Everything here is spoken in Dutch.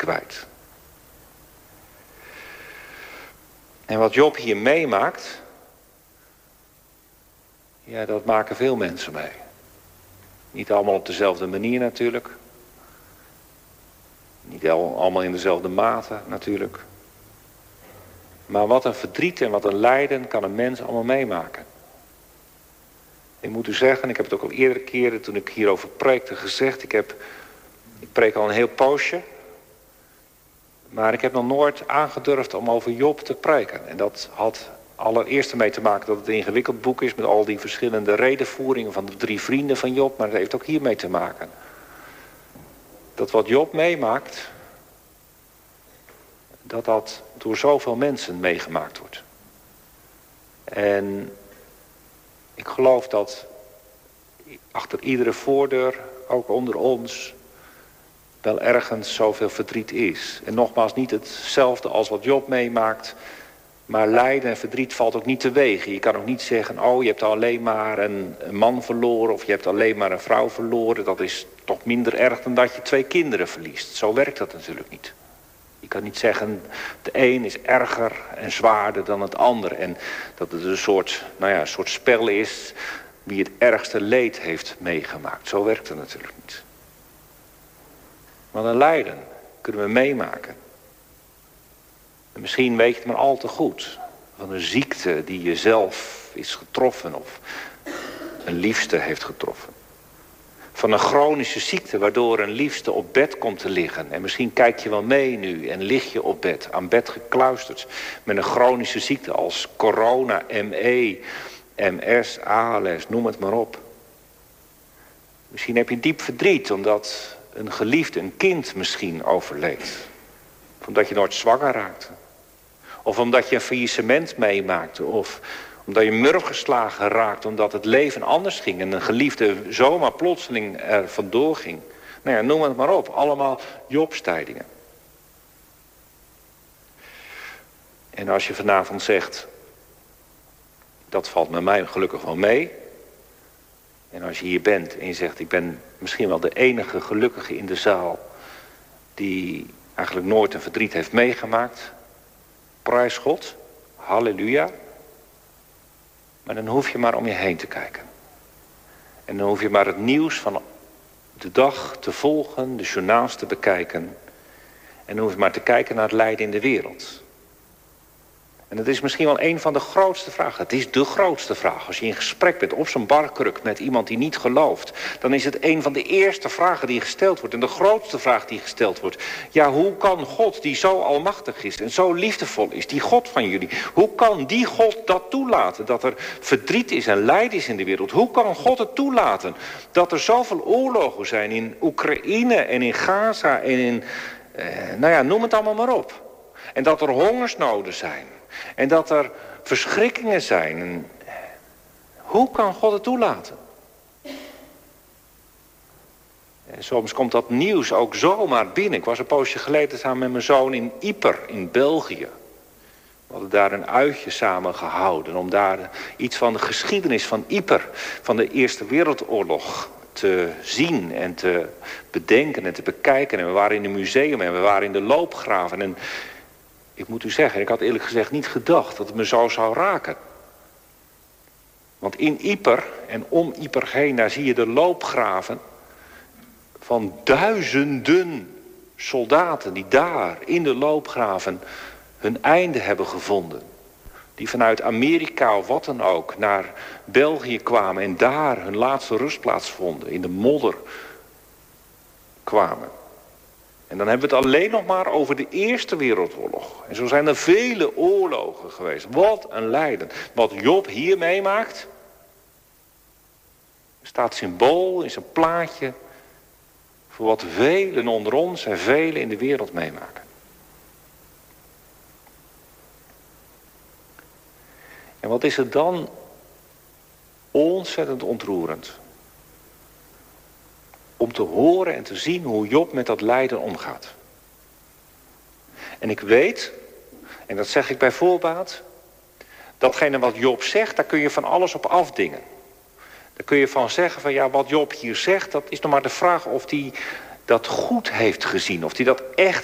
kwijt. En wat Job hier meemaakt, ja, dat maken veel mensen mee. Niet allemaal op dezelfde manier natuurlijk. Niet allemaal in dezelfde mate natuurlijk. Maar wat een verdriet en wat een lijden kan een mens allemaal meemaken. Ik moet u zeggen, ik heb het ook al eerdere keren toen ik hierover preekte gezegd. Ik preek al een heel poosje. Maar ik heb nog nooit aangedurfd om over Job te preken. En dat had allereerst ermee te maken dat het een ingewikkeld boek is met al die verschillende redenvoeringen van de 3 vrienden van Job. Maar het heeft ook hiermee te maken. Dat wat Job meemaakt, dat door zoveel mensen meegemaakt wordt. En ik geloof dat achter iedere voordeur, ook onder ons, wel ergens zoveel verdriet is. En nogmaals, niet hetzelfde als wat Job meemaakt. Maar lijden en verdriet valt ook niet te wegen. Je kan ook niet zeggen, oh, je hebt alleen maar een man verloren of je hebt alleen maar een vrouw verloren. Dat is toch minder erg dan dat je 2 kinderen verliest. Zo werkt dat natuurlijk niet. Je kan niet zeggen, de een is erger en zwaarder dan het ander. En dat het een soort spel is wie het ergste leed heeft meegemaakt. Zo werkt het natuurlijk niet. Maar een lijden kunnen we meemaken. En misschien weet je het maar al te goed. Van een ziekte die jezelf is getroffen of een liefste heeft getroffen. Van een chronische ziekte waardoor een liefste op bed komt te liggen. En misschien kijk je wel mee nu en lig je op bed, aan bed gekluisterd. Met een chronische ziekte als corona, ME, MS, ALS, noem het maar op. Misschien heb je diep verdriet omdat een geliefde, een kind misschien overleed. Of omdat je nooit zwanger raakte. Of omdat je een faillissement meemaakte. Of omdat je murf geslagen raakt omdat het leven anders ging. En een geliefde zomaar plotseling er vandoor ging. Nou ja, noem het maar op. Allemaal Jobstijdingen. En als je vanavond zegt, dat valt met mij gelukkig wel mee. En als je hier bent en je zegt, ik ben misschien wel de enige gelukkige in de zaal die eigenlijk nooit een verdriet heeft meegemaakt. Prijs God, halleluja. Maar dan hoef je maar om je heen te kijken. En dan hoef je maar het nieuws van de dag te volgen, de journaals te bekijken. En dan hoef je maar te kijken naar het lijden in de wereld. En dat is misschien wel een van de grootste vragen. Het is de grootste vraag. Als je in gesprek bent op zo'n barkruk met iemand die niet gelooft, dan is het een van de eerste vragen die gesteld wordt. En de grootste vraag die gesteld wordt. Ja, hoe kan God die zo almachtig is en zo liefdevol is, die God van jullie, hoe kan die God dat toelaten? Dat er verdriet is en lijden is in de wereld. Hoe kan God het toelaten? Dat er zoveel oorlogen zijn in Oekraïne en in Gaza en in, noem het allemaal maar op. En dat er hongersnoden zijn. En dat er verschrikkingen zijn. En hoe kan God het toelaten? En soms komt dat nieuws ook zomaar binnen. Ik was een poosje geleden samen met mijn zoon in Yper in België. We hadden daar een uitje samen gehouden. Om daar iets van de geschiedenis van Yper, van de Eerste Wereldoorlog, te zien en te bedenken en te bekijken. En we waren in een museum en we waren in de loopgraven. En ik moet u zeggen, ik had eerlijk gezegd niet gedacht dat het me zo zou raken. Want in Yper en om Yper heen, daar zie je de loopgraven van duizenden soldaten die daar in de loopgraven hun einde hebben gevonden. Die vanuit Amerika of wat dan ook naar België kwamen en daar hun laatste rustplaats vonden. In de modder kwamen. En dan hebben we het alleen nog maar over de Eerste Wereldoorlog. En zo zijn er vele oorlogen geweest. Wat een lijden. Wat Job hier meemaakt, staat symbool in zijn plaatje voor wat velen onder ons en velen in de wereld meemaken. En wat is het dan ontzettend ontroerend om te horen en te zien hoe Job met dat lijden omgaat. En ik weet, en dat zeg ik bij voorbaat, datgene wat Job zegt, daar kun je van alles op afdingen. Daar kun je van zeggen van ja, wat Job hier zegt, dat is nog maar de vraag of hij dat goed heeft gezien. Of hij dat echt